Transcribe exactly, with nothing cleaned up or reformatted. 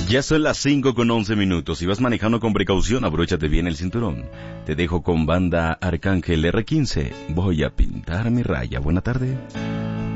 Ya son las cinco con once minutos. Si vas manejando con precaución, abróchate bien el cinturón. Te dejo con banda Arcángel erre quince. Voy a pintar mi raya. Buena tarde.